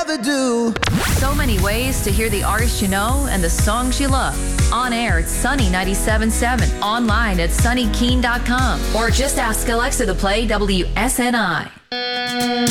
ever do. So many ways to hear the artists you know and the songs you love. On air at Sunny 97.7, online at sunnykeene.com, or just ask Alexa to play WSNI.